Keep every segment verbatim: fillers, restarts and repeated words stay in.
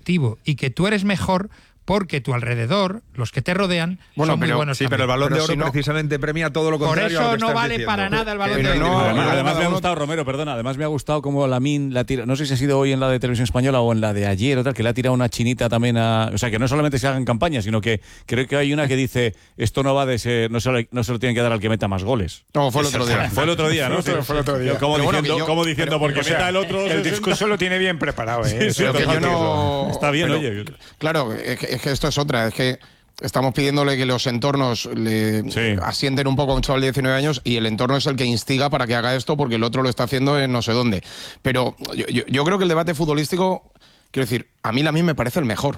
colectivo y que tú eres mejor porque tu alrededor, los que te rodean, bueno, son pero, muy buenos sí, también. pero el Balón pero de Oro si no, precisamente premia todo lo contrario. Por eso a lo que no estás vale diciendo. para nada el Balón Pero de Oro. no, además, no, además me ha uno... gustado, Romero, perdona, además me ha gustado como Lamine la tira, no sé si ha sido hoy en la de Televisión Española o en la de ayer o tal, que le ha tirado una chinita también a... O sea, que no solamente se hagan campañas, sino que creo que hay una que dice, esto no va de ser, no se lo, no se lo tienen que dar al que meta más goles. No, fue el otro día. Fue el otro día, ¿no? Fue, fue el otro día. Como Pero diciendo, bueno, yo, como diciendo pero, porque o sea, meta el otro... El discurso lo tiene bien preparado, ¿eh? Sí, sí, Pero que yo no... Está bien, pero, oye. Claro, es que, es que esto es otra, es que estamos pidiéndole que los entornos le Sí. asienten un poco a un chaval de diecinueve años y el entorno es el que instiga para que haga esto porque el otro lo está haciendo en no sé dónde. Pero yo, yo, yo creo que el debate futbolístico, quiero decir, a mí Lamine me parece el mejor.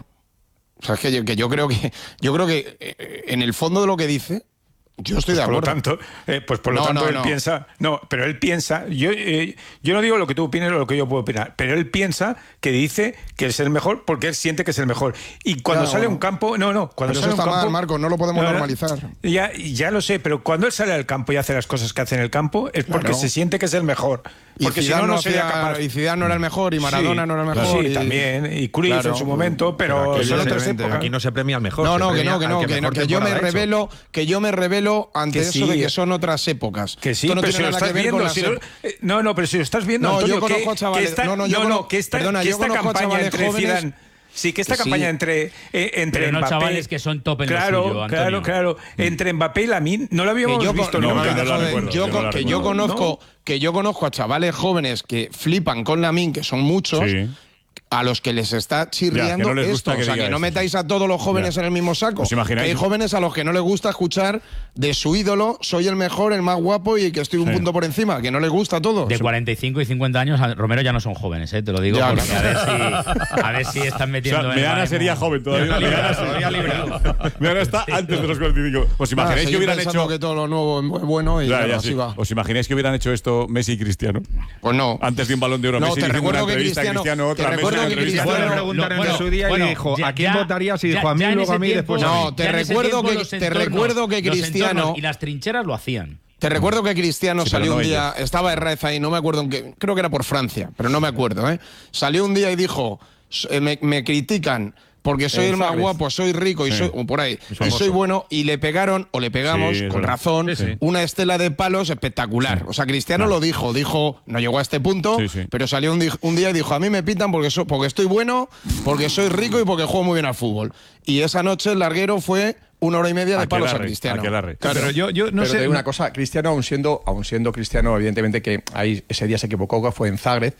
O sea, es que yo, que yo creo que yo creo que eh, en el fondo de lo que dice, yo estoy pues de acuerdo. Por lo tanto, eh, pues por lo No, tanto no, él no. piensa, no, pero él piensa, yo, eh, yo no digo lo que tú opines o lo que yo puedo opinar, pero él piensa que dice que es el mejor porque él siente que es el mejor. Y cuando Claro, sale a bueno. un campo, no, no, cuando Pero sale eso a un está campo, mal, Marco, no lo podemos no, no, normalizar. Ya, ya lo sé, pero cuando él sale al campo y hace las cosas que hace en el campo es porque Claro. se siente que es el mejor. Y Porque si Zidane no, no no sería hacía- capaz. y Zidane no era el mejor, y Maradona Sí, no era el claro, mejor, Sí, y- también, y Cruyff Claro. en su momento, pero Aquí son no se- otras épocas. Aquí no se premia al mejor. No, se no, que premia no, que al no, que, no, mejor que yo me temporada ha hecho. revelo, que yo me revelo ante Que eso sí. de que son otras épocas. Que sí, Esto no pero tiene si lo nada estás que ver con viendo, las si lo- épocas. eh, no, no, pero si lo estás viendo, No, Antonio, yo conozco que, a chavales- que esta, no, no, yo no, conozco- que esta, perdona, que yo esta conozco a campaña chavales entre jóvenes- Zidane, sí, que esta que campaña sí. entre eh, entre Pero no Mbappé, chavales que son top en lo claro, suyo, claro, Antonio. claro, entre Mbappé y Lamine no lo habíamos Que yo, visto con- no, nunca. no, no la joder, recuerdo, yo yo no con- la que yo recuerdo. conozco, que yo conozco a chavales jóvenes que flipan con Lamine, que son muchos. Sí. A los que les está chirriando Ya, que no les esto. gusta que O sea, diga que no eso. metáis a todos los jóvenes Ya. en el mismo saco. ¿Os imagináis? Que hay jóvenes a los que no les gusta escuchar de su ídolo, soy el mejor, el más guapo y que estoy un Sí. punto por encima, que no les gusta a todos. De cuarenta y cinco y cincuenta años, Romero ya no son jóvenes, ¿eh? Te lo digo Ya, porque claro. a ver si, a ver si están O metiendo sea, en Meana el sería baremo. joven todavía. Meana todavía librado. Meana está antes de los cuarenta y cinco. ¿Os Ah, imagináis seguir que hubieran pensando hecho... que todo lo nuevo es bueno y Ya, claro, ya, así sí. va. ¿Os imagináis que hubieran hecho esto Messi y Cristiano? Pues no. Antes de un Balón de Oro, No, Messi te diciendo una recuerdo que entrevista, Cristiano- Cristiano te otra, Messi recuerdo una que entrevista. Cristiano- Le preguntaron Bueno, en su día bueno, y dijo, ya- ¿a quién ya- votarías? Y ya- dijo, a mí, ya en luego ese a mí, tiempo- después a mí. No, te ya en ese recuerdo tiempo que- los te entornos- recuerdo que los Cristiano- entornos y las trincheras lo hacían. Te recuerdo que Cristiano Sí, pero salió no un día, ellos. estaba Herrera ahí, no me acuerdo en qué, creo que era por Francia, pero no me acuerdo, ¿eh? Salió un día y dijo, "S- eh, me, me critican porque soy En el más Fabres. guapo, soy rico y Sí. soy o por ahí, y famoso. soy bueno", y le pegaron, o le pegamos, Sí, es con verdad. razón, Sí, sí. una estela de palos espectacular. O sea, Cristiano Claro. lo dijo, dijo, no llegó a este punto, Sí, sí. pero salió un, di- un día y dijo, a mí me pitan porque, so- porque estoy bueno, porque soy rico y porque juego muy bien al fútbol. Y esa noche el larguero fue una hora y media de palos a Aquelarre, Cristiano. aquelarre. Claro. Pero yo, yo no Pero sé. te digo una cosa, Cristiano, aun siendo, aun siendo Cristiano, evidentemente que ahí ese día se equivocó, que fue en Zagreb.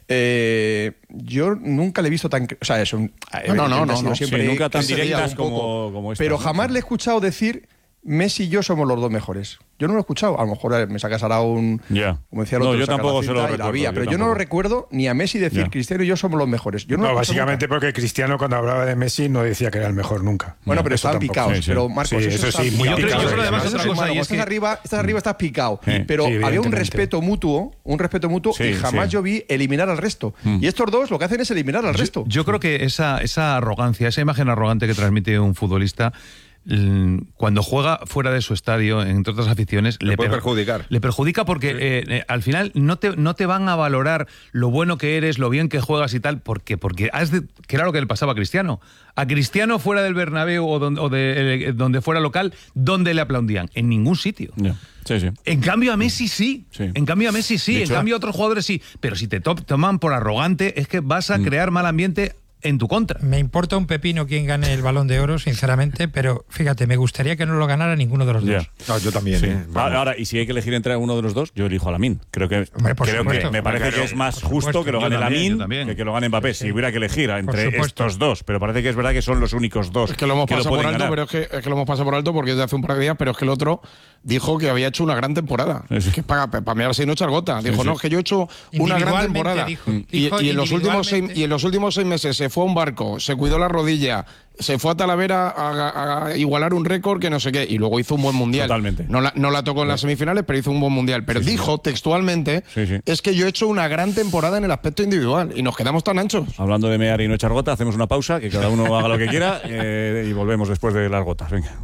Eh, yo nunca le he visto tan. O sea, es un. No, no, no, ha sido no. siempre Sí, nunca tan ese día directas un poco. como, como estas, Pero ¿no? jamás le he escuchado decir Messi y yo somos los dos mejores. Yo no lo he escuchado. A lo mejor eh, me sacas ahora un. Ya. Como decía el No, otro, yo sacas tampoco la se lo cinta y la recuerdo, vía, yo pero yo no tampoco. lo recuerdo ni a Messi decir Ya. Cristiano y yo somos los mejores. Yo no, No, lo he escuchado básicamente nunca. porque Cristiano cuando hablaba de Messi no decía que era el mejor nunca. Bueno, No, pero eso estaban tampoco. picados. Sí, sí. Pero Marcos, Sí, eso, eso está sí, muy picado. picado. Yo creo además Eso otra es cosa, humano. y es Estás que- arriba, estás arriba, estás picado. Sí, Pero sí, había un evidentemente. respeto mutuo, un respeto mutuo, Sí, y jamás sí. yo vi eliminar al resto. Y estos dos lo que hacen es eliminar al resto. Yo creo que esa, esa arrogancia, esa imagen arrogante que transmite un futbolista, mm, cuando juega fuera de su estadio, entre otras aficiones, Le puede per- perjudicar. Le perjudica porque eh, eh, al final no te, no te van a valorar lo bueno que eres, lo bien que juegas y tal, porque, porque has de, que era lo que le pasaba a Cristiano. A Cristiano fuera del Bernabéu o donde, o de, eh, donde fuera local, ¿dónde le aplaudían? En ningún sitio. Ya. Sí, sí. En cambio a Messi sí. Sí. En cambio a Messi sí. De En hecho- cambio a otros jugadores sí. Pero si te to- toman por arrogante, es que vas a crear mal ambiente en tu contra. Me importa un pepino quién gane el Balón de Oro, sinceramente, pero fíjate, me gustaría que no lo ganara ninguno de los Ya. dos. No, yo también. Sí. ¿eh? Vamos. Ahora, y si hay que elegir entre uno de los dos, yo elijo a Lamine. Creo que, Hombre, por creo que supuesto. me parece Claro, que es más por justo supuesto. que lo Yo gane también, yo Lamine también. que que lo gane Mbappé. Si hubiera que elegir entre supuesto. estos dos, pero parece que es verdad que son los únicos dos Es que lo hemos pasado por pueden alto, ganar. pero es que, es que lo hemos pasado por alto porque es de hace un par de días, pero es que el otro dijo que había hecho una gran temporada. Sí, sí. Es que para, para mí así no echar gota. Dijo, sí. no, es que yo he hecho una gran Individualmente temporada. dijo. y, Dijo y en los últimos seis, individualmente. y en los últimos seis meses se fue a un barco, se cuidó la rodilla, se fue a Talavera a, a igualar un récord que no sé qué, y luego hizo un buen mundial. Totalmente. No la, no la tocó en las semifinales, pero hizo un buen mundial. Pero Sí, sí. dijo textualmente, Sí, sí. es que yo he hecho una gran temporada en el aspecto individual y nos quedamos tan anchos. Hablando de mear y no echar gota, hacemos una pausa, que cada uno haga lo que quiera eh, y volvemos después de las gotas. Venga.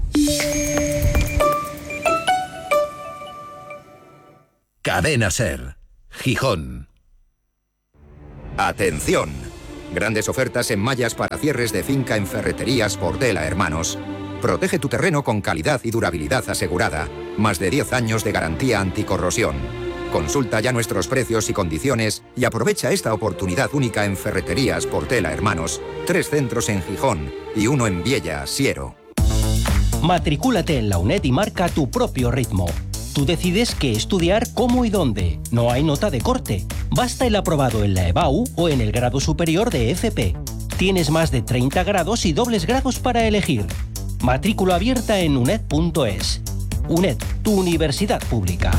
Cadena Ser, Gijón. Atención. Grandes ofertas en mallas para cierres de finca en Ferreterías Portela Hermanos. Protege tu terreno con calidad y durabilidad asegurada. Más de diez años de garantía anticorrosión. Consulta ya nuestros precios y condiciones y aprovecha esta oportunidad única en Ferreterías Portela Hermanos. Tres centros en Gijón y uno en Viella, Siero. Matricúlate en la UNED y marca tu propio ritmo. Tú decides qué estudiar, cómo y dónde. No hay nota de corte. Basta el aprobado en la E B A U o en el grado superior de F P. Tienes más de treinta grados y dobles grados para elegir. Matrícula abierta en uned punto es. UNED, tu universidad pública.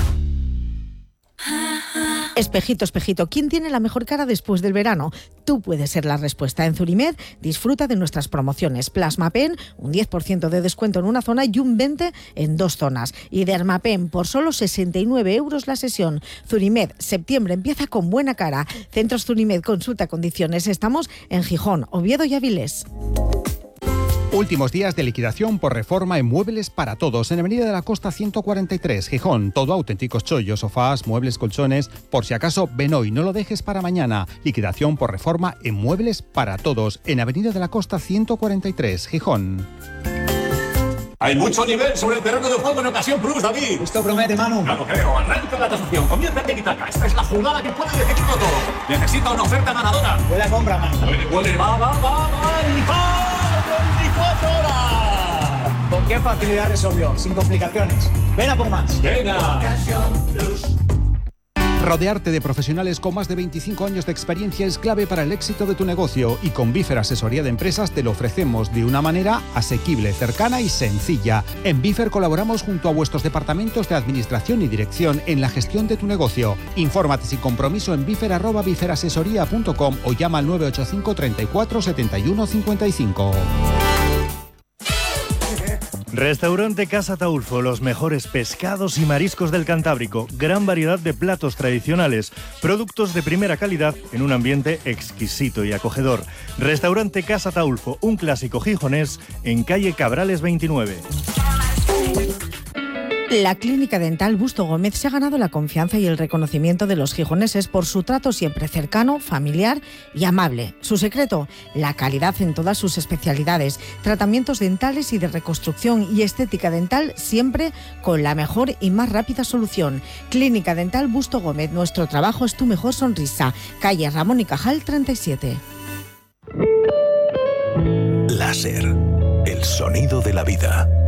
Espejito, espejito, ¿quién tiene la mejor cara después del verano? Tú puedes ser la respuesta. En Zurimed disfruta de nuestras promociones. Plasmapen, un diez por ciento de descuento en una zona y un veinte por ciento en dos zonas. Y Dermapen, por solo sesenta y nueve euros la sesión. Zurimed, septiembre empieza con buena cara. Centros Zurimed, consulta condiciones. Estamos en Gijón, Oviedo y Avilés. Últimos días de liquidación por reforma en Muebles para Todos en Avenida de la Costa ciento cuarenta y tres, Gijón. Todo auténticos chollos, sofás, muebles, colchones. Por si acaso, ven hoy, no lo dejes para mañana. Liquidación por reforma en Muebles para Todos en Avenida de la Costa ciento cuarenta y tres, Gijón. Hay mucho nivel sobre el terreno de juego en ocasión plus, David. Esto promete, Manu. Claro, creo. Arranca la tasación. Comienza el tiki-taka. Esta es la jugada que puede decidirlo todo. Necesita una oferta ganadora. Buena compra, Manu. Huele, huele. Va, va, va, va. Y va. veinticuatro horas. ¿Con qué facilidad resolvió? Sin complicaciones. Ven a por más. Venga. Rodearte de profesionales con más de veinticinco años de experiencia es clave para el éxito de tu negocio y con Bifer Asesoría de Empresas te lo ofrecemos de una manera asequible, cercana y sencilla. En Bifer colaboramos junto a vuestros departamentos de administración y dirección en la gestión de tu negocio. Infórmate sin compromiso en bifer arroba biferasesoría punto com o llama al nueve ocho cinco, treinta y cuatro, setenta y uno, cincuenta y cinco. Restaurante Casa Taulfo, los mejores pescados y mariscos del Cantábrico, gran variedad de platos tradicionales, productos de primera calidad en un ambiente exquisito y acogedor. Restaurante Casa Taulfo, un clásico gijonés en calle Cabrales veintinueve. La Clínica Dental Busto Gómez se ha ganado la confianza y el reconocimiento de los gijoneses por su trato siempre cercano, familiar y amable. Su secreto, la calidad en todas sus especialidades, tratamientos dentales y de reconstrucción y estética dental siempre con la mejor y más rápida solución. Clínica Dental Busto Gómez, nuestro trabajo es tu mejor sonrisa. Calle Ramón y Cajal treinta y siete. Láser, el sonido de la vida.